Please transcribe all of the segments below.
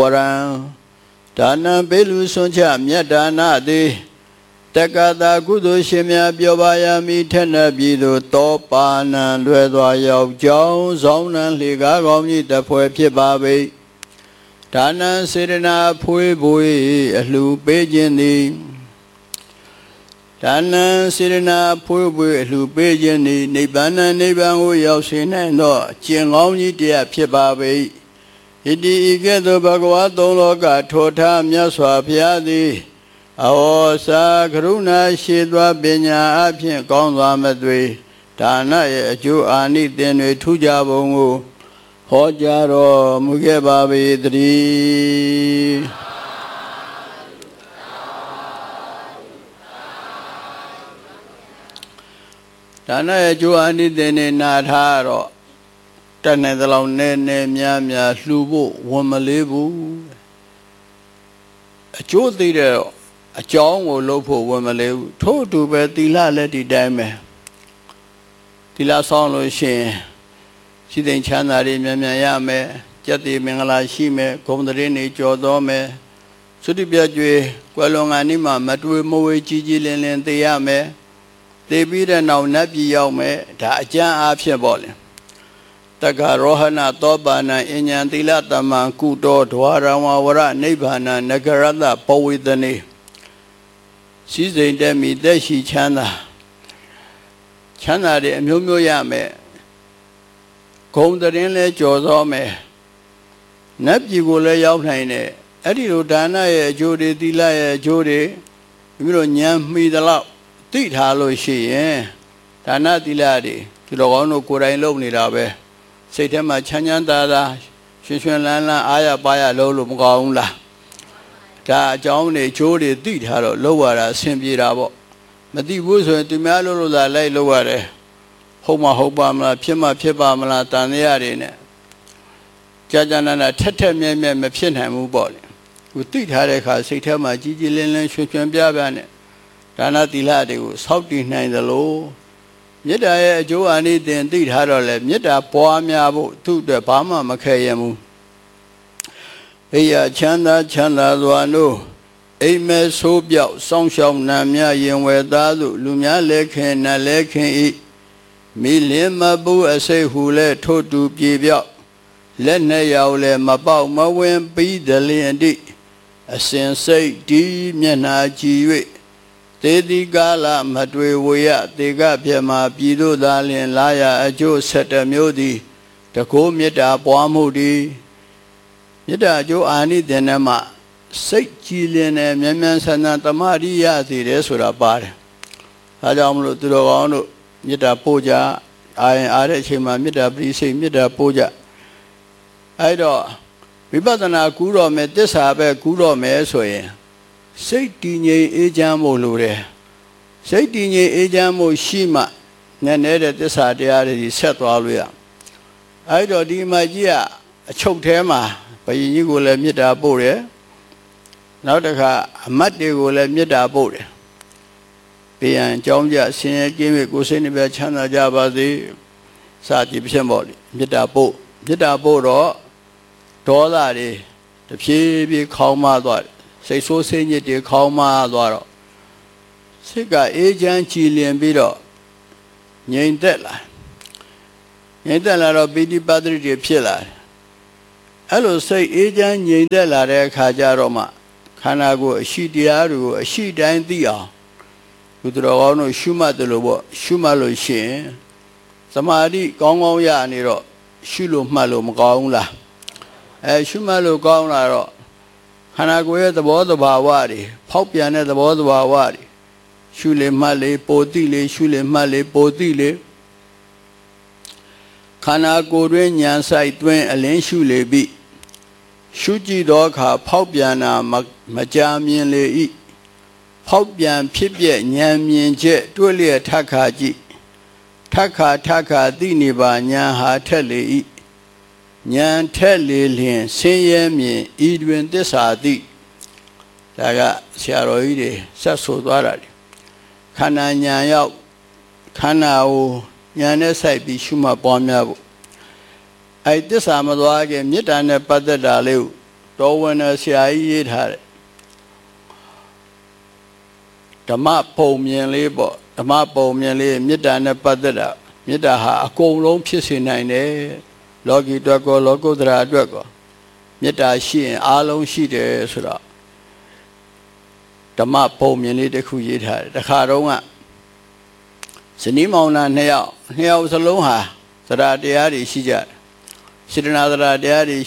Orang Dana Belu Suncha Myadana de Takata Kudu Shimya Biobaya Mitena Bidu Topana Lua Yao Jow Zona Liga Gomni the Poepi Babi Dana Serena Pui Bui Lu Bejini Dana Serena Pui Bui Lu Bejini Nibana Nibangu Yosina no Jingomni dear Pibabi Idi Igedo Bhagavato Loka Tota Myaswa Pyadi Aosa Karuna Shidwa Benya Apyan Kongwa Madwe Dana Ju Ani Denwe Tuja Bongu Hojaro Muge Babi Dri Dana Ju Ani Dene Natharo Tane the long nene mia slubo womalebu a jodi a jong or lopo womalebu told to be tila let it dime tila song shin she then chana yame jati mingala shime comdrini jodome sudibia qualong anima matwe moe gigi len the yame they beat and now nabi yaume da jan apia balling Taka Rohana Tobana Inyan Tilatama Kudo Dwarama Wara Nibana Nagarada Powidani Season Demi Deshi Chana Chana de Mumuyame Komdarinle Josome Nabi Gule Yautane Adido Dana Jodi Dila Jodi Mironyam Midala Tithalo Shi Dana Diladi Kilono Kurai Lomnidabe Setema Chanyan Dada, Shishan Lana, Aya Baya Lolo Mgaula. Da Johnny Jody did her lower Simbi Rabo. Madi Wuzo to Malo la lay lower. Homa Hobamla, Pima Pibamla, Taniarine. Jajanana Tete Meme Mepinham Boli. Who did Hareka, Setema Gigi Linen Shishan Biabane. Dana Diladi, Southing Nine the Low. Yet Jo Ani then did Harole, Yeta Poamiabo to the Pama Makayamu. Eya Chanda Chanda Luano, Ame Sobia, Songsham Namia Yenwedalu, Lumia Lekin, Nalekin E. Million Mabu Ase Hule Totu Givia. Let Nayaule Mabau Mawin be the Lendi. A sensei D. Miana Jiwe. Tedi Gala Madwe Wea, Dega Piama, Pido Dalin, Laya, Ajo Seta Modi, Tako Meta Boamudi, Yeta Jo Ani Denema, Sek Chilian and Yemen Sanata Maria, the Resura Bar. Adamlo to the Ono, Yeta Poja, I Arechima, Mita Brisi, Mita Poja. I do. Vibadana Kuro met this Abe Kuro Mesoe. Saitine Ejamo Lure. Saitine Ejamo Shima, Nanetta Desadiari Setwalia. I do di magia, a choketema, but you will let me da bore. Now the car, a muddy will let me da bore. Being Jonja, senior game, Gusini Chana Java, the Sati Pishamboli, Midabo, Midabo, Dolari, the Pibi Kalma. Say so senior de Kalma Loro. Siga agent Chilean Bido. Yen Della. Yen Della Bidi Badri de Pilla. Hello, say agent Yen Della Kajaroma. Kanago, she diaru, a she dine dia. Udrono Shuma de Lobo, Shumalo Shin. Samadi Gongo Yaniro, Shulu Malum Gongla. A Shumalo Gongla. Hanagoya the board of Awari, Popiana the board of Awari, Shule Male, Potile, Shule Male, Potile, Kanago Renyan Sai Twain, Alen Shule B. Shuji Doka, Popiana, Majamian Le E. Popian Pipia, Nyamian Jet, Dulia Takaji, Taka Diniba, Nyaha Tele E. Nyan Telly, Sayami, Edwin Desadi, Daga Sharoide, Sasso Dwaradi, Kana Nyayao, Kanao, Yanesai Bishuma Bomyabu. I disamadwag and Yetana Padadalew, တော်ဝင်တဲ့ဆရာကြီးရေးထားတယ်ဓမ္မပုံမြင်လေးပေါ့ဓမ္မပုံမြင်လေးမေတ္တာနဲ့ပတ်သက်တာမေတ္တာဟာအကုန်လုံးဖြစ်စေနိုင်တယ်လောကီအတွက်ကောလောကုတ္တရာအတွက်ကောမေတ္တာရှိရင်အားလုံးရှိတယ်ဆိုတော့ဓမ္မပုံမြင်လေးတစ်ခုရေးထားတယ်တခါတော့ကဇနီးမောင်နှံနှစ်ယောက်စလုံးဟာသရတရားတွေရှိကြတယ်စေတနာသရတရားတွေ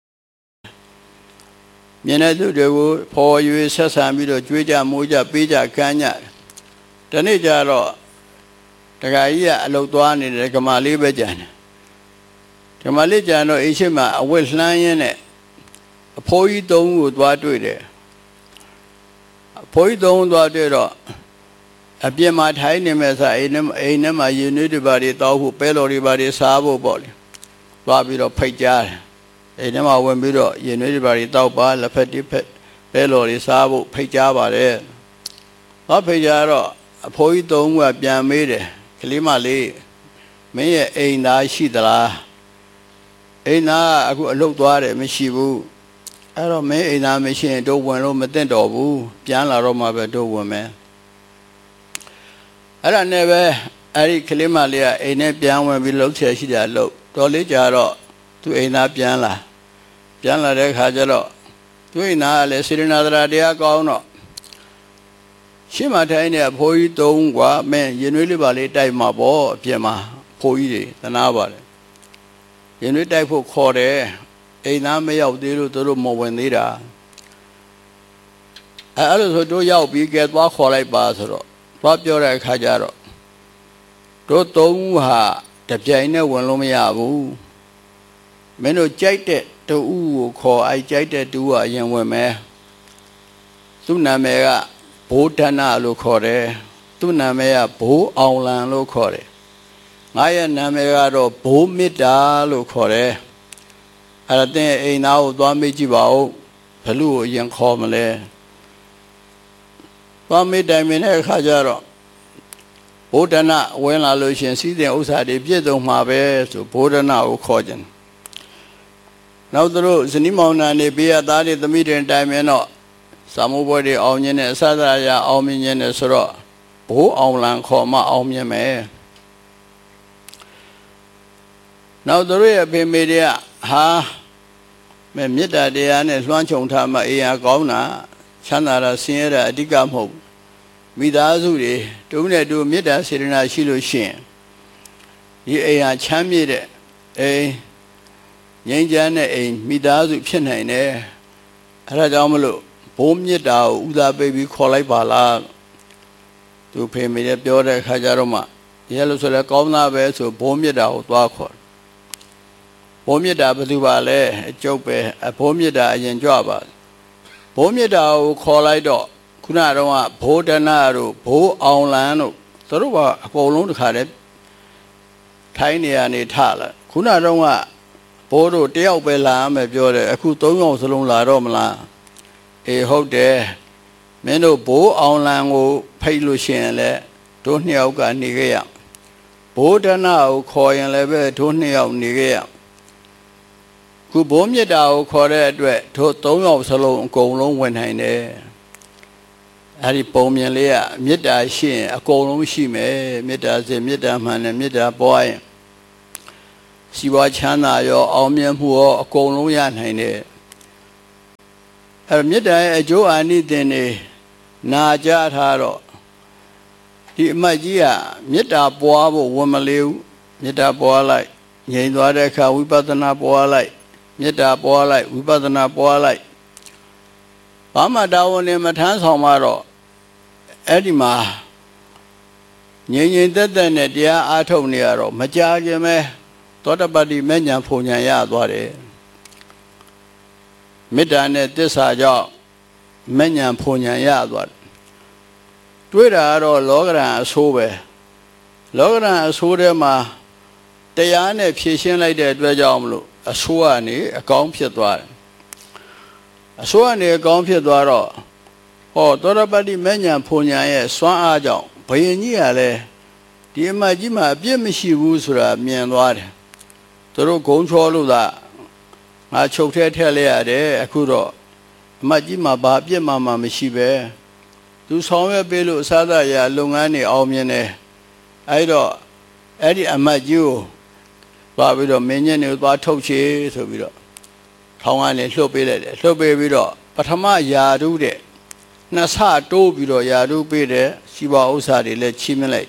မြင်တဲ့သူတွေကိုဖော်ရွေဆက်ဆံပြီးတော့ကြွေးကြမိုးကြပေးကြကမ်းကြတနေ့ကျတော့တခါကြီးကအလုတ်သွားနေတယ်ကမာလေးပဲကြံတယ်ကမာလေးကြံတော့အိမ်ရှိမှာအဝတ်လှမ်းရင်းနဲ့အဖိုးကြီးသုံးကိုသွားတွေ့တယ်အဖိုးကြီးသုံးသွားတွေ့တော့အပြစ်မှာထိုင်းနေမဲ့စားအိမ်ထဲမှာရင်းနှီးတွေပါတွေတောက်ဖို့ပဲလော်တွေပါတွေစားဖို့ပေါ့လေသွားပြီးတော့ဖိတ်ကြားတယ်အိမ်ထဲမှာဝင်ပြီးတော့ရင်းနှီးတွေပါတွေတောက်ပါလက်ဖက်တိဖက်ပဲလော်တွေစားဖို့ဖိတ်ကြားပါတယ်သွားဖိတ်ကြားတော့အဖိုးကြီးသုံးကပြန်မေးတယ်ကလေးမလေးမင်းရဲ့အိမ်သားရှိသလားအိမ်သားအခုအလုပ်သွားတယ်မရှိဘူးအဲ့တော့မင်းအိမ်သားမရှိရင်တို့ဝင်လို့မသင့်တော်ဘူးပြန်လာတော့မှပဲတို့ဝင်မယ်အဲ့ဒါနဲ့ပဲအဲ့ဒီကလေးမလေးကအိမ်နဲ့ပြန်ဝင်ပြီးလှုပ်ချယ်ရှိတာလှုပ်တော်လေးကြာတော့သူအိမ်သားပြန်လာတဲ့ခါကျတော့သူအိမ်သားကလည်းစေရနာသရာတရားကောင်းတော့ရှင်းမထိုင်းတဲ့အဖိုးကြီးသုံးกว่าမင်းရင်နွေးလေးပါလေးတိုက်မှာပေါ့အပြင်မှာဖိုးကြီးတွေသနာပါတယ်ရင်နွေးတိုက်ဖို့ခေါ်တယ်အိမ်သားမရောက်သေးလို့တို့မဝင်သေးတာအဲ့လိုဆိုတို့ရောက်ပြီးကဲသွားခေါ်လိုက်ပါဆိုတော့သွားပြောတဲ့အခါကျတော့တို့သုံးဟာတပြိုင်နဲ့ဝင်လို့မရဘူးမင်းတို့ကြိုက်တဲ့တူကိုခေါ်ကြိုက်တဲ့တူကအရင်ဝင်မယ်သူ့နာမည်ကဘိုးဒဏလို့ခေါ်တယ်သူ့နာမည်ကဘိုးအောင်လံလို့ခေါ်တယ်ငါရဲ့နာမည်ကတော့ဘိုးမေတ္တာလို့ခေါ်တယ်အဲ့ဒါတဲ့အိမ်သားကိုသွားမေးကြည့်ပါဦးဘလူကိုအရင်ခေါ်မလဲသွားမေးတိုင်မင်းတဲ့အခါကျတော့ဘိုးဒဏဝင်လာလို့ရှင်စီးတဲ့ဥစ္စာတွေပြည့်စုံမှာပဲဆိုဘိုးဒဏကိုခေါ်ကြတယ်နောက်သူတို့ဇနီးမောင်နှံနေပေးရသားတွေသမီးတွေတိုင်မင်းတော့စာမိုးပွဲတွေအောင်မြင်တဲ့အစသရအောင်မြင်နေဆိုတော့ဘိုးအောင်လံခေါ်မှအောင်မြင်မယ်နောက်သူတို့ရဲ့ဖေမေတွေကဟာမေတ္တာတရားနဲ့လွှမ်းခြုံထားမှအေးရကောင်းတာချမ်းသာတာဆင်းရဲတာအဓိကမဟုတ်မိသားစုတွေတူနဲ့တူမေတ္တာစေတနာရှိလို့ရှိရင်ဒီအိမ်ဟာချမ်းမြေ့တဲ့အိမ်ငြိမ်းချမ်းတဲ့အိမ်မိသားစုဖြစ်နိုင်တယ်အဲဒါကြောင့်မလို့ဘိုးမေတ္တာကိုဥသာပေးပြီးခေါ်လိုက်ပါလားသူဖေမေလည်းပြောတဲ့အခါကျတော့မှရဲလို့ဆိုလဲကောင်းသားပဲဆိုဘိုးမေတ္တာကိုသွားခေါ်ဘိုးမေတ္တာဘယ်သူပါလဲအကျုပ်ပဲဘိုးမေတ္တာအရင်ကြွပါဘိုးမေတ္တာကိုခေါ်လိုက်တော့ခုနကတော့ဘိုးဒဏတို့ဘိုးအောင်လန်းတို့သူတို့ကအကုန်လုံးတခါတည်းထိုင်းနေရနေထလာခုနတော့ဘိုးတို့တယောက်ပဲလာမယ်ပြောတယ်အခု၃ယောက်စလုံးလာတော့မလားအေးဟုတ်တယ်မင်းတို့ဘိုးအောင်လန်းကိုဖိတ်လို့ရှိရင်လည်းတို့နှစ်ယောက်ကနေခဲ့ရဘိုးဒဏကိုခေါ်ရင်လည်းပဲတို့နှစ်ယောက်နေခဲ့ရခုဘိုးမေတ္တာကိုခေါ်တဲ့အတွက်တို့၃ယောက်စလုံးအကုန်လုံးဝင်နိုင်တယ်အဲ့ဒီပုံမြင်လေးကမေတ္တာရှိရင်အကုန်လုံးရှိမယ်မေတ္တာစေမေတ္တာမှန်တယ်မေတ္တာပွားရင်စီဝါချမ်းသာရောအောင်မြင်မှုရောအကုန်လုံးရနိုင်တယ်အဲ့မေတ္တာရဲ့အကျိုးအာနိသင်တွေနာကြားထားတော့ဒီအမတ်ကြီးကမေတ္တာပွားဖို့ဝန်မလေးဘူးမေတ္တာပွားလိုက်ငြိမ်သွားတဲ့အခါဝိပဿနာပွားလိုက်မေတ္တာပွားလိုက်ဝိပဿနာပွားလိုက်ဘာမှတာဝန်နဲ့မထမ်းဆောင်မှတော့အဲ့ဒီမှာငြိမ်ငြိမ်သက်သက်နဲ့တရားအားထုတ်နေရတော့မကြခင်ပဲသောတပတ္တိမဉ္ဇဉ်ဖုန်ဉဏ်ရသွားတယ်မေတ္တာနဲ့သစ္စာကြောင့်မဉ္ဇဉ်ဖုန်ဉဏ်ရသွားတယ်တွေးတာကတော့လောကရန်အဆိုးပဲလောကရန်အဆိုးထဲမှာတရားနဲ့ဖြည့်ရှင်းလိုက်တဲ့အတွက်ကြောင့်မလို့အဆိုးကနေအကောင်းဖြစ်သွားတယ်အဆိုးကနေအကောင်းဖြစ်သွားတော့သောတပတ္တိမဉ္ဇဉ်ဖုန်ဉဏ်ရဲ့စွမ်းအားကြောင့်ဘယင်ကြီးကလည်းဒီအမတ်ကြီးမှာအပြစ်မရှိဘူးဆိုတာမြင်သွားတယ်သူတို့ဂုံချောလို့သာငါချုပ်ထဲထည့်လိုက်ရတယ်အခုတော့အမတ်ကြီးမှာဘာပြစ်မှမရှိပဲသူဆောင်ရွက်ပေးလို့အစားအသောက်ရာလုပ်ငန်းတွေအောင်မြင်တယ်အဲ့တော့အဲ့ဒီအမတ်ကြီးကိုသွားပြီးတော့မင်းညနေကိုသွားထုတ်ချေဆိုပြီးတော့ထောင်ကနေလှုပ်ပေးလိုက်တယ်လှုပ်ပေးပြီးတော့ပထမယာဓုတဲ့နှစ်ဆတိုးပြီးတော့ယာဓုပေးတယ်စီပါဥစ္စာတွေလည်းချီးမြှင့်လိုက်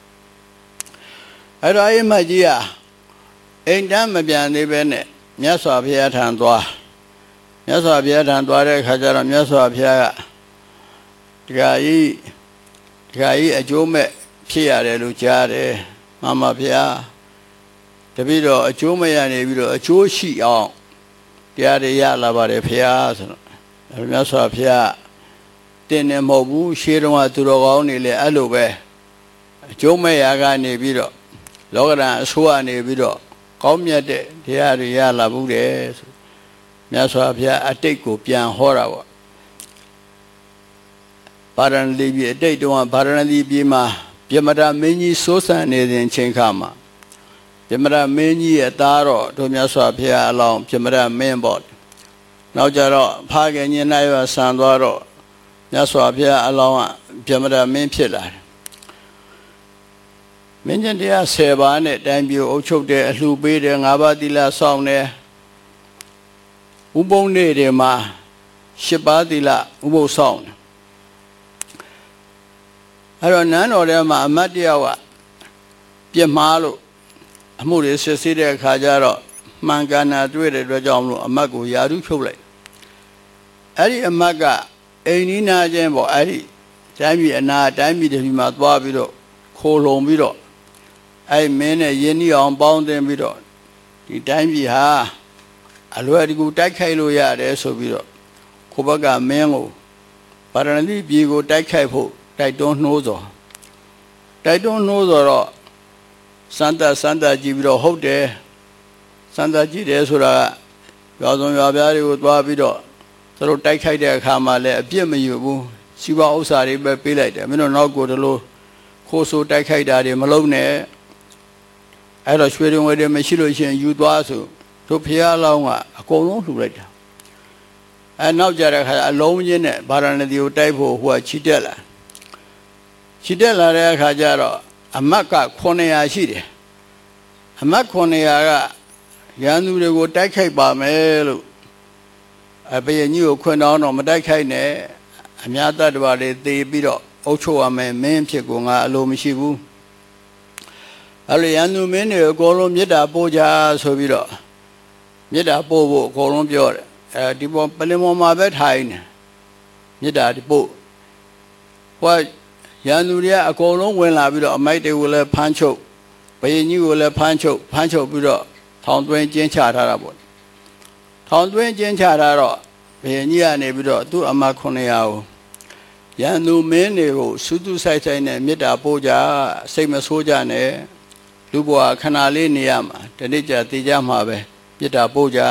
အဲ့တော့အဲ့အမတ်ကြီးကအိမ်တန်းမပြန်သေးပဲနဲ့မြတ်စွာဘုရားထံသွားမြတ်စွာဘုရားထံသွားတဲ့အခါကျတော့မြတ်စွာဘုရားကဒကာကြီးအကျိုးမဲ့ဖြစ်ရတယ်လို့ကြားတယ်မှန်ပါဗျာတပည့်တော်အကျိုးမဲ့ရနေပြီးတော့အကျိုးရှိအောင်တရားတွေရလာပါတယ်ဗျာဆိုတော့မြတ်စွာဘုရားတင်နေမဟုတ်ဘူးရှေးတုန်းကသူတော်ကောင်းတွေလည်းအဲ့လိုပဲအကျိုးမဲ့ရာကနေပြီးတော့လောကဓာတ်အဆိုးကနေပြီးတော့ကောင်းမြတ်တဲ့တရားတွေရလာဘူးတဲ့ဆိုမြတ်စွာဘုရားအတိတ်ကိုပြန်ဟောတာပေါ့ဗာရဏသီပြည်အတိတ်တုန်းကဗာရဏသီပြည်မှာပြမရမင်းကြီးစိုးစံနေစဉ်ချိန်ခါမှာပြမရမင်းကြီးရဲ့သားတော်တို့မြတ်စွာဘုရားအလောင်းပြမရမင်းပေါ့နောက်ကြတော့ဖခင်ညနာရဆံသွားတော့မြတ်စွာဘုရားအလောင်းကပြမရမင်းဖြစ်လာတယ်မင်းကျင်တရား10ပါးနဲ့တိုင်းပြည်အုပ်ချုပ်တဲ့အလှူပေးတယ်5ပါးသီလစောင့်တယ်ဥပုံနေ့တွေမှာ10ပါးသီလဥပုသ်စောင့်တယ်အဲ့တော့နန်းတော်ထဲမှာအမတ်တယောက်ကပြစ်မှားလို့အမှုတွေစစ်ဆေးတဲ့အခါကျတော့မှန်ကန်တာတွေ့တဲ့အတွက်ကြောင့်မလို့အမတ်ကိုယာရုဖြုတ်လိုက်အဲ့ဒီအမတ်ကအိမ်နီးနာချင်းပေါ့အဲ့ဒီတိုင်းပြည်အနာတိုင်းပြည်တစ်ပြည်မှာသွားပြီးတော့ခိုးလုံပြီးတော့အဲ့မင်းနဲ့ယင်းနှီးအောင်ပေါင်းတင်ပြီးတော့ဒီတိုင်းပြည်ဟာအလွယ်တကူတိုက်ခိုက်လို့ရတယ်ဆိုပြီးတော့ခိုးဘက်ကမင်းကိုပါရဏသီပြည်ကိုတိုက်ခိုက်ဖို့တိုက်တွန်းနှိုးစော်တော့စန္ဒကြည့်ပြီးတော့ဟုတ်တယ်စန္ဒကြည့်တယ်ဆိုတာကရွာစုံရွာပြားတွေကိုသွားပြီးတော့သူတို့တိုက်ခိုက်တဲ့အခါမှာလည်းအပြစ်မယူဘူးစီးပွားဥစ္စာတွေပဲပေးလိုက်တယ်မင်းတို့နောက်ကိုတလို့ခိုးဆိုးတိုက်ခိုက်တာတွေမလုပ်နဲ့အဲ့တော့ရွှေတွေငွေတွေမရှိလို့ရှိရင်ယူသွားဆိုတို့ဖះလောင်းကအကုန်လုံးလှူလိုက်တာအဲ့နောက်ကြတဲ့အခါအလုံးချင်းနဲ့ဗာရဏသီကိုတိုက်ဖို့ဟိုကချီတက်လာတဲ့အခါကျတော့အမတ်က900ရှိတယ်အမတ်900ကရန်သူတွေကိုတိုက်ခိုက်ပါမယ်လို့ဘုရင်ကြီးကိုခွင့်တောင်းတော့မတိုက်ခိုက်နဲ့အများတတ်တော်တွေသေပြီးတော့အုပ်ချုပ်ရမယ်မင်းဖြစ်ကိုငါအလိုမရှိဘူးအဲ့လိုရန်သူမင်းတွေအကုန်လုံးမေတ္တာပို့ကြဆိုပြီးတော့မေတ္တာပို့ဖို့အကုန်လုံးပြောတယ်အဲဒီပေါ်ပလင်ပေါ်မှာပဲထိုင်နေမေတ္တာဒီပို့ဟိုရန်သူတွေကအကုန်လုံးဝင်လာပြီးတော့အမိုက်တွေကိုလည်းဖမ်းချုပ်ဘုရင်ကြီးကိုလည်းဖမ်းချုပ်ပြီးတော့ထောင်သွင်းကျင်းချထားတာပေါ့ထောင်သွင်းကျင်းချထားတော့ဘုရင်ကြီးကနေပြီးတော့သူ့အမ900ကိုရန်သူမင်းတွေကိုစူးစူးဆိုင်ဆိုင်နဲ့မေတ္တာပို့ကြစိတ်မဆိုးကြနဲ့လူဘဝခဏလေးနေရမှာတနေ့ကျသိကြမှာပဲမေတ္တာပို့ကြ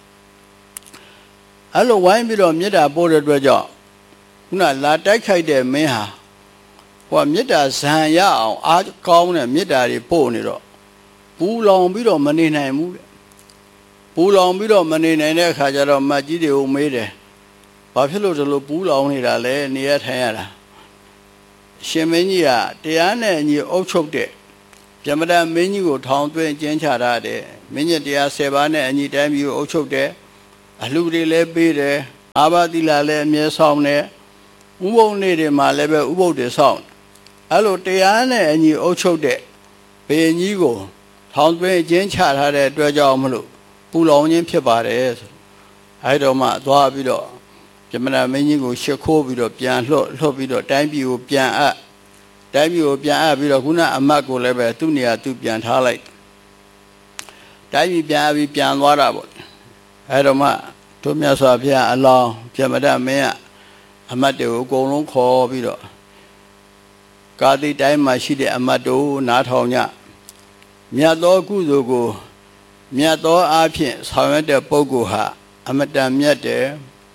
အဲ့လိုဝိုင်းပြီးတော့မေတ္တာပို့တဲ့အတွက်ကြောင့်ခုနလာတိုက်ခိုက်တဲ့မင်းဟာဟိုမေတ္တာဇံရအောင်အားကောင်းတဲ့မေတ္တာတွေပို့နေတော့ပူလောင်ပြီးတော့မနေနိုင်ဘူးတဲ့ပူလောင်ပြီးတော့မနေနိုင်တဲ့အခါကျတော့မတ်ကြီးတွေကိုမေးတယ်ဘာဖြစ်လို့ဒီလိုပူလောင်နေတာလဲနေရထိုင်ရတာရှင်မင်းကြီးကတရားနဲ့အညီအုပ်ချုပ်တဲ့ပြမဒမင်းကြီးကိုထောင်သွင်းကျင်းချထားတယ်မင်းကြီးတရား10ပါးနဲ့အညီတိုင်းပြည်ကိုအုပ်ချုပ်တယ်အလှူတွေလည်းပေးတယ်အာဘသီလာလည်းအမြဲဆောင်တယ်ဥပုံနေ့တွေမှာလည်းပဲဥပုပ်တွေဆောင်အဲ့လိုတရားနဲ့အညီအုပ်ချုပ်တဲ့ဘုရင်ကြီးကိုထောင်သွင်းကျင်းချထားတဲ့အတွက်ကြောင့်မလို့ပူလောင်ခြင်းဖြစ်ပါတယ်ဆိုအဲ့တော့မှသွားပြီးတော့ပြမနာမင်းကြီးကိုရှ िख ိုးပြီးတော့ပြန်လှုပ်ပြီးတော့တိုင်းပြည်ကိုပြန်အပ်ပြီးတော့ခုနအမတ်ကိုလည်းပဲသူ့နေရာသူပြန်ထားလိုက်တိုင်းပြည်ပြန်ပြီးပြန်သွားတာပေါ့အဲ့တော့မှတို့မြတ်စွာဘုရားအလောင်းပြမဒမင်းကအမတ်တွေကိုအကုန်လုံးခေါ်ပြီးတော့ကာတိတိုင်းမှာရှိတဲ့အမတ်တို့နားထောင်ကြမြတ်သောကုသိုလ်ကိုမြတ်သောအားဖြင့်ဆောင်ရွက်တဲ့ပုဂ္ဂိုလ်ဟာအမတန်မြတ်တယ်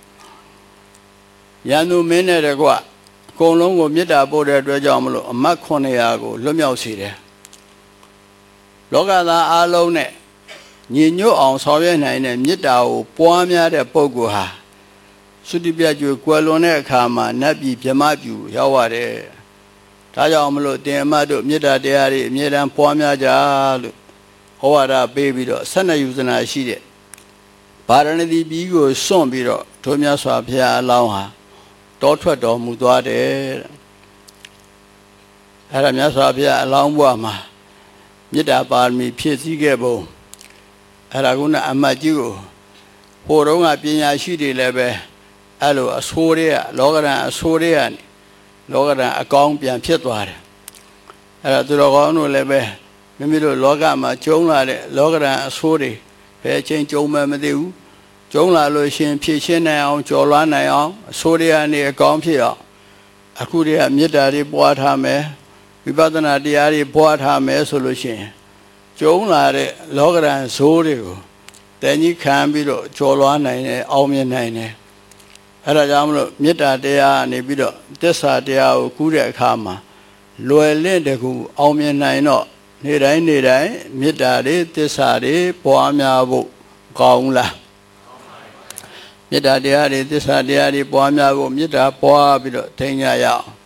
ရန်သူမင်းနဲ့တကွအကုန်လုံးကိုမေတ္တာပို့တဲ့အတွက်ကြောင့်မလို့အမတ်900ကိုလွတ်မြောက်စေတယ်လောကသားအားလုံးနဲ့ညီညွတ်အောင်ဆောင်ရွက်နိုင်တဲ့မေတ္တာကိုပွားများတဲ့ပုဂ္ဂိုလ်ဟာသုတိပြကျွေကွယ်လွန်တဲ့အခါမှာနတ်ပြည်ဗြဟ္မပြုရောက်ရတယ်ဒါကြောင့်မလို့တင်အမတ်တို့မေတ္တာတရားတွေအမြဲတမ်းပွားများကြလို့ဟောဝါဒပေးပြီးတော့12ယူဇနာရှိတဲ့ဗာရဏသီပြည်ကိုစွန့်ပြီးတော့ထိုမြတ်စွာဘုရားအလောင်းဟာတောထွက်တော်မူသွားတယ်အဲ့ဒါမြတ်စွာဘုရားအလောင်းဘွားမှာမေတ္တာပါရမီဖြည့်ဆည်းခဲ့ပုံအဲ့ဒါကအမတ်ကြီးကိုဟိုတုန်းကပညာရှိတွေလည်းပဲအဲ့လိုအဆိုးတွေကလောကရန်အဆိုးတွေကနေလောကရန်အကောင်းပြန်ဖြစ်သွားတယ်အဲ့ဒါသူတော်ကောင်းတို့လည်းပဲမိမိတို့လောကမှာကျုံလာတဲ့လောကရန်အဆိုးတွေဘယ်အချိန်ကျုံမှမသိဘူးကျုံလာလို့ရှင်ဖြည့်ရှင်းနိုင်အောင်ကြော်လွှမ်းနိုင်အောင်အဆိုးတွေကနေအကောင်းဖြစ်အောင်အခုတည်းကမေတ္တာတွေပွားထားမယ်ဝိပဿနာတရားတွေပွားထားမယ်ဆိုလို့ရှိရင်ကျုံလာတဲ့လောကရန်ဇိုးတွေကိုတန်ကြီးခံပြီးတော့ကြော်လွှမ်းနိုင်တယ်အောင်မြင်နိုင်တယ်အဲ့ဒါကြောင့်မလို့မေတ္တာတရားကနေပြီးတော့သစ္စာတရားကိုကူးတဲ့အခါမှာလွယ်လင့်တကူအောင်မြင်နိုင်တော့နေ့တိုင်းမေတ္တာတွေသစ္စာတွေပွားများဖို့ကောင်းလားမေတ္တာတရားတွေသစ္စာတရားတွေပွားများဖို့မေတ္တာပွားပြီးတော့ထိန်းကြရအောင်